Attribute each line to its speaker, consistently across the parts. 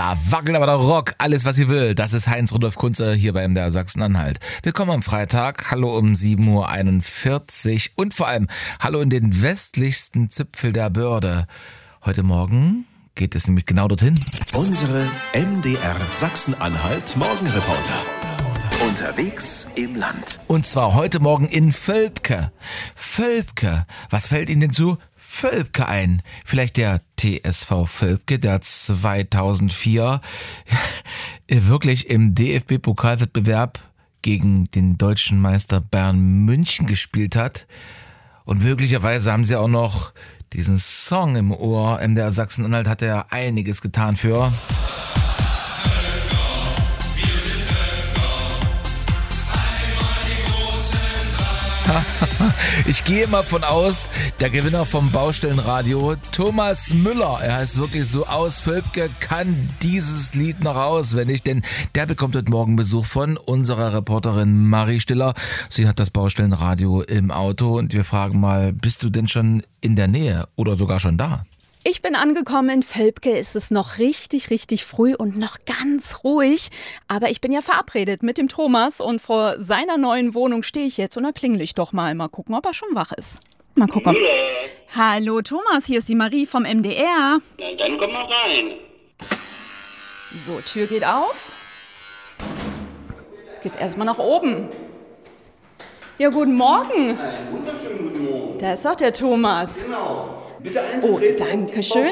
Speaker 1: Da wackelt aber der Rock, alles was ihr will. Das ist Heinz-Rudolf Kunze hier bei MDR Sachsen-Anhalt. Willkommen am Freitag, hallo um 7.41 Uhr und vor allem hallo in den westlichsten Zipfel der Börde. Heute Morgen geht es nämlich genau dorthin.
Speaker 2: Unsere MDR Sachsen-Anhalt Morgenreporter. Unterwegs im Land.
Speaker 1: Und zwar heute Morgen in Völpke. Völpke, was fällt Ihnen denn zu Völpke ein? Vielleicht der TSV Völpke, der 2004 wirklich im DFB-Pokalwettbewerb gegen den deutschen Meister Bayern München gespielt hat. Und möglicherweise haben sie auch noch diesen Song im Ohr. MDR Sachsen-Anhalt hat ja einiges getan für. Ich gehe mal von aus, der Gewinner vom Baustellenradio, Thomas Müller, er heißt wirklich so aus Völpke, kann dieses Lied noch auswendig, denn der bekommt heute Morgen Besuch von unserer Reporterin Marie Stiller. Sie hat das Baustellenradio im Auto und wir fragen mal, bist du denn schon in der Nähe oder sogar schon da?
Speaker 3: Ich bin angekommen in Völpke, es ist noch richtig früh und noch ganz ruhig. Aber ich bin ja verabredet mit dem Thomas und vor seiner neuen Wohnung stehe ich jetzt und da klingel ich doch mal gucken, ob er schon wach ist. Mal gucken. Hallo Thomas, hier ist die Marie vom MDR.
Speaker 4: Na, dann komm mal rein.
Speaker 3: So, Tür geht auf. Jetzt geht's erstmal nach oben. Ja, guten Morgen.
Speaker 4: Einen wunderschönen guten Morgen.
Speaker 3: Da ist doch der Thomas.
Speaker 4: Genau. Bitte einzutreten.
Speaker 3: Oh, danke schön.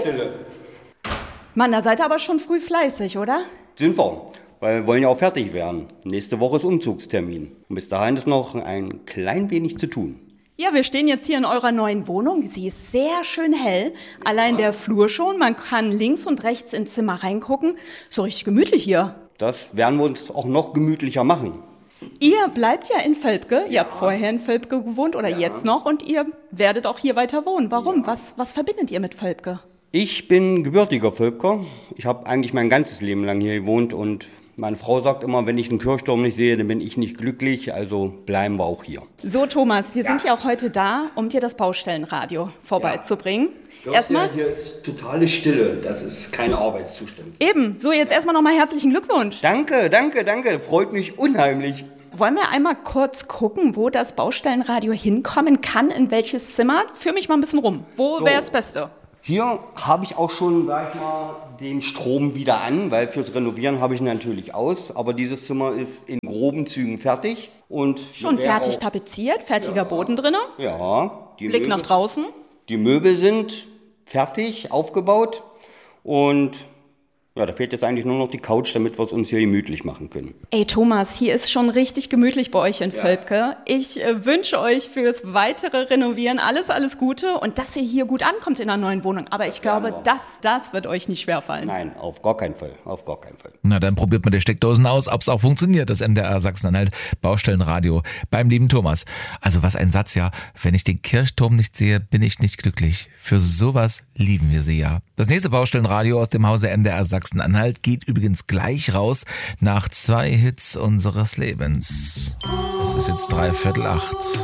Speaker 3: Mann, da seid ihr aber schon früh fleißig, oder?
Speaker 4: Sind wir, weil wir wollen ja auch fertig werden. Nächste Woche ist Umzugstermin. Und bis dahin ist noch ein klein wenig zu tun.
Speaker 3: Ja, wir stehen jetzt hier in eurer neuen Wohnung. Sie ist sehr schön hell. Allein der Flur schon. Man kann links und rechts ins Zimmer reingucken. So richtig gemütlich hier.
Speaker 4: Das werden wir uns auch noch gemütlicher machen.
Speaker 3: Ihr bleibt ja in Völpke. Ihr habt vorher in Völpke gewohnt oder jetzt noch. Und ihr werdet auch hier weiter wohnen. Warum?
Speaker 4: Ja.
Speaker 3: Was verbindet ihr mit Völpke?
Speaker 4: Ich bin gebürtiger Völpker. Ich habe eigentlich mein ganzes Leben lang hier gewohnt. Und meine Frau sagt immer, wenn ich einen Kirchturm nicht sehe, dann bin ich nicht glücklich. Also bleiben wir auch hier.
Speaker 3: So, Thomas, wir sind ja auch heute da, um dir das Baustellenradio vorbeizubringen. Erstmal.
Speaker 4: Hier ist totale Stille. Das ist kein Arbeitszustand.
Speaker 3: Eben. So, jetzt erstmal nochmal herzlichen Glückwunsch.
Speaker 4: Danke. Freut mich unheimlich.
Speaker 3: Wollen wir einmal kurz gucken, wo das Baustellenradio hinkommen kann, in welches Zimmer? Führ mich mal ein bisschen rum. Wo wäre das Beste?
Speaker 4: Hier habe ich auch schon, sag ich mal, den Strom wieder an, weil fürs Renovieren habe ich ihn natürlich aus. Aber dieses Zimmer ist in groben Zügen fertig. Und
Speaker 3: schon fertig tapeziert, fertiger Boden drin.
Speaker 4: Ja.
Speaker 3: Blick nach draußen.
Speaker 4: Die Möbel sind fertig, aufgebaut. Und ja, da fehlt jetzt eigentlich nur noch die Couch, damit wir es uns hier gemütlich machen können.
Speaker 3: Ey Thomas, hier ist schon richtig gemütlich bei euch in Völpke. Ich wünsche euch fürs weitere Renovieren alles Gute und dass ihr hier gut ankommt in der neuen Wohnung. Aber ich glaube, das wird euch nicht schwerfallen.
Speaker 4: Nein, auf gar keinen Fall.
Speaker 1: Na, dann probiert man die Steckdosen aus, ob es auch funktioniert, das MDR Sachsen-Anhalt Baustellenradio beim lieben Thomas. Also was ein Satz, ja. Wenn ich den Kirchturm nicht sehe, bin ich nicht glücklich. Für sowas lieben wir sie ja. Das nächste Baustellenradio aus dem Hause MDR Sachsen-Anhalt geht übrigens gleich raus nach 2 Hits unseres Lebens. Es ist jetzt 7:45.